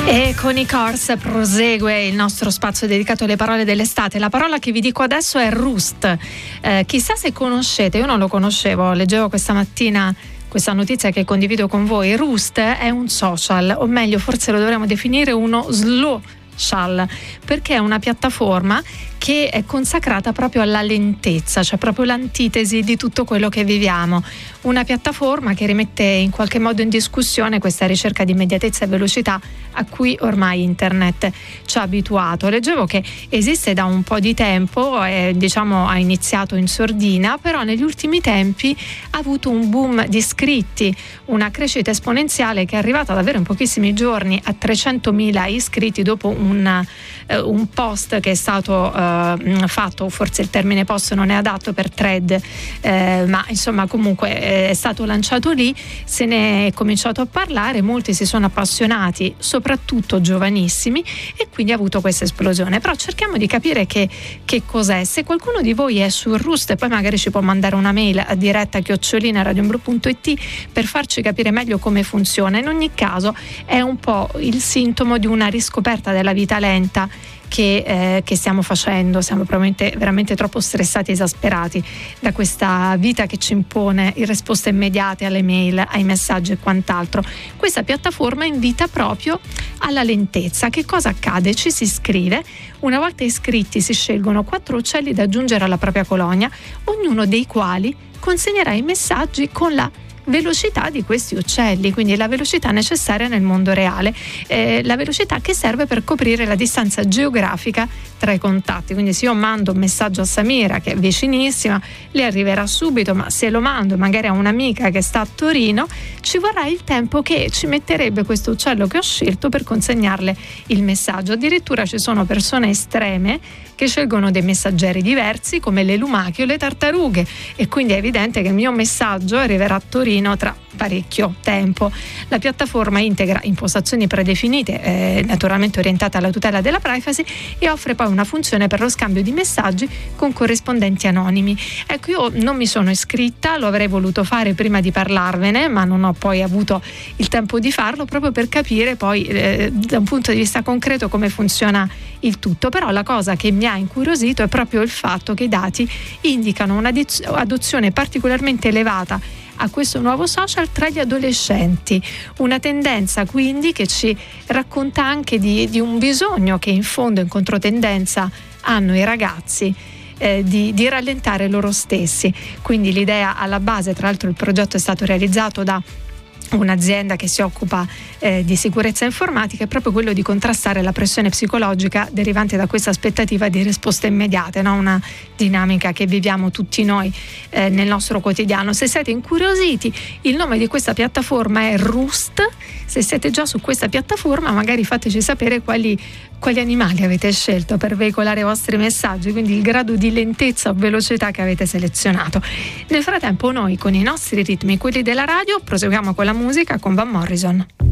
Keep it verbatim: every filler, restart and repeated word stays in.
E con i Cors prosegue il nostro spazio dedicato alle parole dell'estate. La parola che vi dico adesso è roost. Eh, chissà se conoscete, io non lo conoscevo, leggevo questa mattina questa notizia che condivido con voi. Roost è un social, o meglio forse lo dovremmo definire uno slow social, perché è una piattaforma che è consacrata proprio alla lentezza, cioè proprio l'antitesi di tutto quello che viviamo. Una piattaforma che rimette in qualche modo in discussione questa ricerca di immediatezza e velocità a cui ormai internet ci ha abituato. Leggevo che esiste da un po' di tempo, eh, diciamo ha iniziato in sordina, però negli ultimi tempi ha avuto un boom di iscritti, una crescita esponenziale che è arrivata davvero in pochissimi giorni a trecentomila iscritti dopo un, eh, un post che è stato eh, fatto, forse il termine post non è adatto per thread, eh, ma insomma comunque eh, è stato lanciato lì, se ne è cominciato a parlare, molti si sono appassionati, soprattutto giovanissimi, e quindi ha avuto questa esplosione. Però cerchiamo di capire che, che cos'è. Se qualcuno di voi è su Roost, e poi magari ci può mandare una mail a diretta chiocciolina radiomblu punto it per farci capire meglio come funziona. In ogni caso è un po' il sintomo di una riscoperta della vita lenta Che, eh, che stiamo facendo. Siamo veramente, veramente troppo stressati e esasperati da questa vita che ci impone risposte immediate alle mail, ai messaggi e quant'altro. Questa piattaforma invita proprio alla lentezza. Che cosa accade? Ci si iscrive, una volta iscritti si scelgono quattro uccelli da aggiungere alla propria colonia, ognuno dei quali consegnerà i messaggi con la velocità di questi uccelli, quindi la velocità necessaria nel mondo reale, eh, la velocità che serve per coprire la distanza geografica tra i contatti. Quindi se io mando un messaggio a Samira che è vicinissima, le arriverà subito, ma se lo mando magari a un'amica che sta a Torino, ci vorrà il tempo che ci metterebbe questo uccello che ho scelto per consegnarle il messaggio. Addirittura ci sono persone estreme che scelgono dei messaggeri diversi, come le lumache o le tartarughe, e quindi è evidente che il mio messaggio arriverà a Torino tra parecchio tempo. La piattaforma integra impostazioni predefinite, eh, naturalmente orientate alla tutela della privacy, e offre poi una funzione per lo scambio di messaggi con corrispondenti anonimi. Ecco, io non mi sono iscritta, lo avrei voluto fare prima di parlarvene, ma non ho poi avuto il tempo di farlo, proprio per capire poi eh, da un punto di vista concreto come funziona il tutto. Però la cosa che mi ha incuriosito è proprio il fatto che i dati indicano un'adozione particolarmente elevata a questo nuovo social tra gli adolescenti, una tendenza quindi che ci racconta anche di, di un bisogno che in fondo, in controtendenza, hanno i ragazzi eh, di, di rallentare loro stessi. Quindi l'idea alla base, tra l'altro il progetto è stato realizzato da un'azienda che si occupa eh, di sicurezza informatica, è proprio quello di contrastare la pressione psicologica derivante da questa aspettativa di risposte immediate, no? Una dinamica che viviamo tutti noi eh, nel nostro quotidiano. Se siete incuriositi, il nome di questa piattaforma è Roost. Se siete già su questa piattaforma, magari fateci sapere quali, quali animali avete scelto per veicolare i vostri messaggi, quindi il grado di lentezza o velocità che avete selezionato. Nel frattempo noi, con i nostri ritmi, quelli della radio, proseguiamo con la musica con Van Morrison.